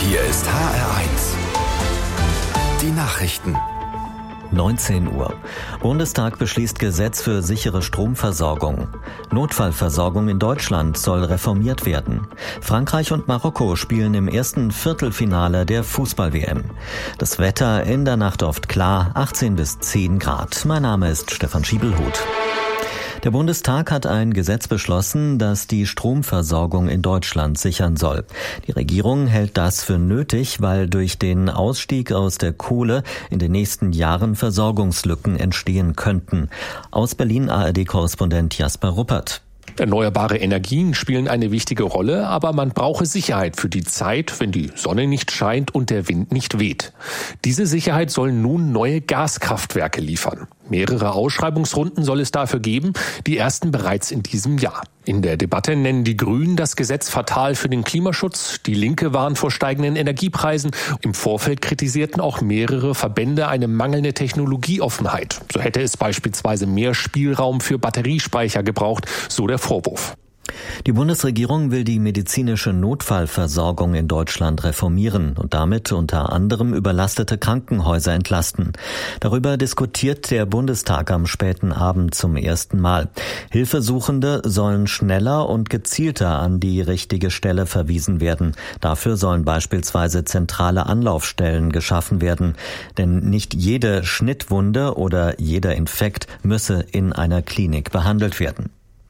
Hier ist HR1. Die Nachrichten. 19 Uhr. Bundestag beschließt Gesetz für sichere Stromversorgung. Notfallversorgung in Deutschland soll reformiert werden. Frankreich und Marokko spielen im ersten Viertelfinale der Fußball-WM. Das Wetter in der Nacht oft klar, 18 bis 10 Grad. Mein Name ist Stefan Schiebelhut. Der Bundestag hat ein Gesetz beschlossen, das die Stromversorgung in Deutschland sichern soll. Die Regierung hält das für nötig, weil durch den Ausstieg aus der Kohle in den nächsten Jahren Versorgungslücken entstehen könnten. Aus Berlin ARD-Korrespondent Jasper Ruppert. Erneuerbare Energien spielen eine wichtige Rolle, aber man brauche Sicherheit für die Zeit, wenn die Sonne nicht scheint und der Wind nicht weht. Diese Sicherheit sollen nun neue Gaskraftwerke liefern. Mehrere Ausschreibungsrunden soll es dafür geben, die ersten bereits in diesem Jahr. In der Debatte nennen die Grünen das Gesetz fatal für den Klimaschutz. Die Linke warnt vor steigenden Energiepreisen. Im Vorfeld kritisierten auch mehrere Verbände eine mangelnde Technologieoffenheit. So hätte es beispielsweise mehr Spielraum für Batteriespeicher gebraucht, so der Vorwurf. Die Bundesregierung will die medizinische Notfallversorgung in Deutschland reformieren und damit unter anderem überlastete Krankenhäuser entlasten. Darüber diskutiert der Bundestag am späten Abend zum ersten Mal. Hilfesuchende sollen schneller und gezielter an die richtige Stelle verwiesen werden. Dafür sollen beispielsweise zentrale Anlaufstellen geschaffen werden. Denn nicht jede Schnittwunde oder jeder Infekt müsse in einer Klinik behandelt werden.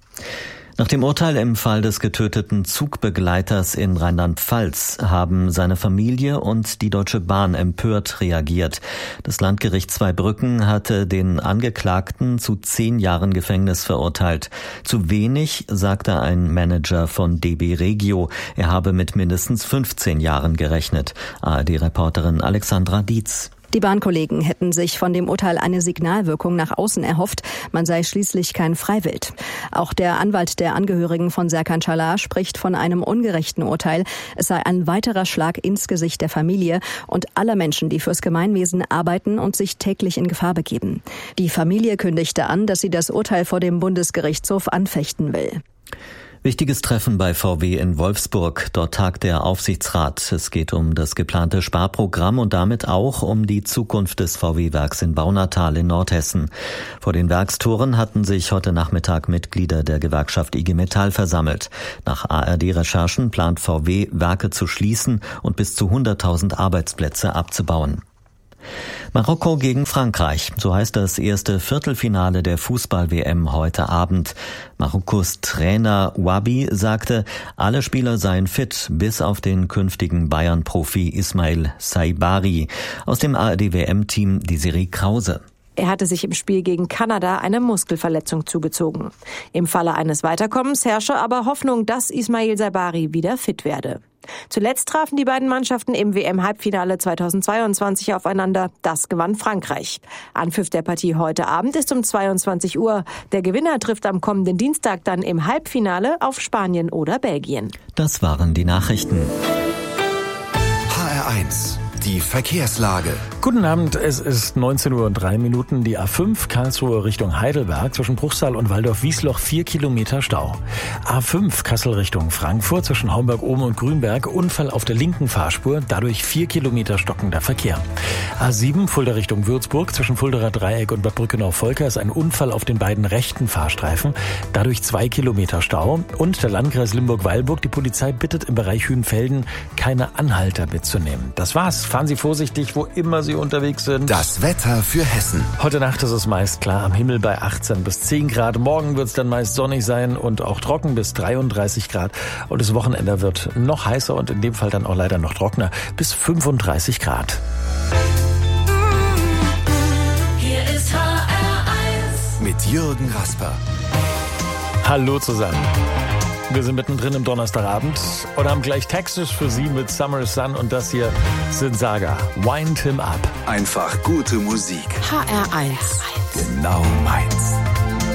Nach dem Urteil im Fall des getöteten Zugbegleiters in Rheinland-Pfalz haben seine Familie und die Deutsche Bahn empört reagiert. Das Landgericht Zweibrücken hatte den Angeklagten zu 10 Jahren Gefängnis verurteilt. Zu wenig, sagte ein Manager von DB Regio. Er habe mit mindestens 15 Jahren gerechnet. ARD-Reporterin Alexandra Dietz. Die Bahnkollegen hätten sich von dem Urteil eine Signalwirkung nach außen erhofft. Man sei schließlich kein Freiwild. Auch der Anwalt der Angehörigen von Serkan Çalar spricht von einem ungerechten Urteil. Es sei ein weiterer Schlag ins Gesicht der Familie und aller Menschen, die fürs Gemeinwesen arbeiten und sich täglich in Gefahr begeben. Die Familie kündigte an, dass sie das Urteil vor dem Bundesgerichtshof anfechten will. Wichtiges Treffen bei VW in Wolfsburg. Dort tagt der Aufsichtsrat. Es geht um das geplante Sparprogramm und damit auch um die Zukunft des VW-Werks in Baunatal in Nordhessen. Vor den Werkstoren hatten sich heute Nachmittag Mitglieder der Gewerkschaft IG Metall versammelt. Nach ARD-Recherchen plant VW, Werke zu schließen und bis zu 100.000 Arbeitsplätze abzubauen. Marokko gegen Frankreich, so heißt das erste Viertelfinale der Fußball-WM heute Abend. Marokkos Trainer Wabi sagte, alle Spieler seien fit, bis auf den künftigen Bayern-Profi Ismail Saibari. Aus dem ARD-WM-Team Desiree Krause. Er hatte sich im Spiel gegen Kanada eine Muskelverletzung zugezogen. Im Falle eines Weiterkommens herrsche aber Hoffnung, dass Ismail Saibari wieder fit werde. Zuletzt trafen die beiden Mannschaften im WM-Halbfinale 2022 aufeinander. Das gewann Frankreich. Anpfiff der Partie heute Abend ist um 22 Uhr. Der Gewinner trifft am kommenden Dienstag dann im Halbfinale auf Spanien oder Belgien. Das waren die Nachrichten. HR1. Die Verkehrslage. Guten Abend, es ist 19:03 Uhr. Die A5 Karlsruhe Richtung Heidelberg zwischen Bruchsal und Waldorf-Wiesloch 4 Kilometer Stau. A5 Kassel Richtung Frankfurt zwischen Homburg-Oben und Grünberg Unfall auf der linken Fahrspur, dadurch 4 Kilometer stockender Verkehr. A7 Fulda Richtung Würzburg zwischen Fulderer Dreieck und Bad Brückenau-Volker ist ein Unfall auf den beiden rechten Fahrstreifen, dadurch 2 Kilometer Stau. Und der Landkreis Limburg-Weilburg, die Polizei bittet im Bereich Hühnfelden keine Anhalter mitzunehmen. Das war's. Fahren Sie vorsichtig, wo immer Sie unterwegs sind. Das Wetter für Hessen. Heute Nacht ist es meist klar am Himmel bei 18 bis 10 Grad. Morgen wird es dann meist sonnig sein und auch trocken bis 33 Grad. Und das Wochenende wird noch heißer und in dem Fall dann auch leider noch trockener bis 35 Grad. Hier ist HR1 mit Jürgen Rasper. Hallo zusammen. Wir sind mittendrin im Donnerstagabend und haben gleich Texas für Sie mit Summer Sun und das hier sind Saga. Wind Him Up. Einfach gute Musik. HR1 Genau meins.